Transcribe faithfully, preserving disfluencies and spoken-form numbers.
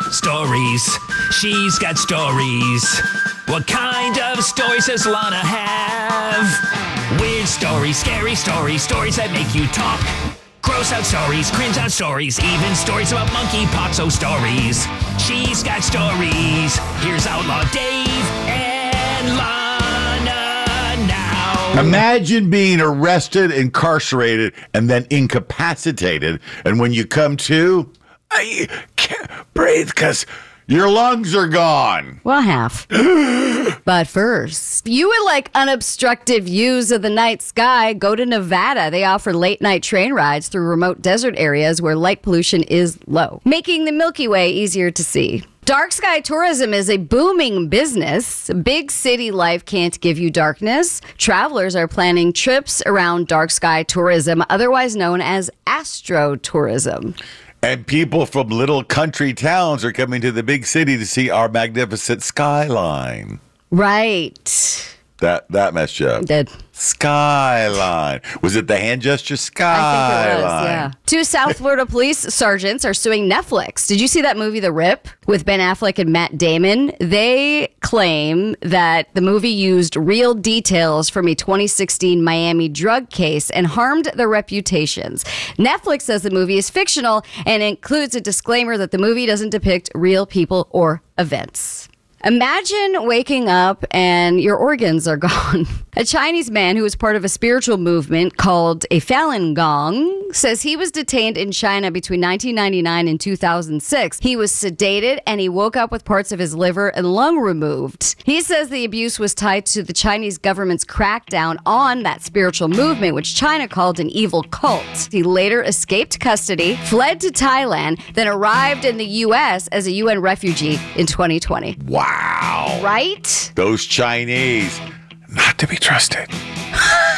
Stories. She's got stories. What kind of stories does Lana have? Weird stories, scary stories, stories that make you talk. Gross out stories, cringe out stories, even stories about monkeypox. Oh, stories. She's got stories. Here's Outlaw Dave and Lana now. Imagine being arrested, incarcerated, and then incapacitated. And when you come to, I can't breathe because your lungs are gone. Well, half. But first, you would like unobstructed views of the night sky? Go to Nevada. They offer late night train rides through remote desert areas where light pollution is low, making the Milky Way easier to see. Dark sky tourism is a booming business. Big city life can't give you darkness. Travelers are planning trips around dark sky tourism, otherwise known as astrotourism. And people from little country towns are coming to the big city to see our magnificent skyline. Right. That that messed you up. Did. Skyline. Was it the hand gesture? Skyline. I think it was, yeah. Two South Florida police sergeants are suing Netflix. Did you see that movie, The Rip, with Ben Affleck and Matt Damon? They claim that the movie used real details from a twenty sixteen Miami drug case and harmed their reputations. Netflix says the movie is fictional and includes a disclaimer that the movie doesn't depict real people or events. Imagine waking up and your organs are gone. A Chinese man who was part of a spiritual movement called a Falun Gong says he was detained in China between nineteen ninety-nine and two thousand six. He was sedated and he woke up with parts of his liver and lung removed. He says the abuse was tied to the Chinese government's crackdown on that spiritual movement, which China called an evil cult. He later escaped custody, fled to Thailand, then arrived in the U S as a U N refugee in twenty twenty. Wow. Right? Those Chinese, not to be trusted.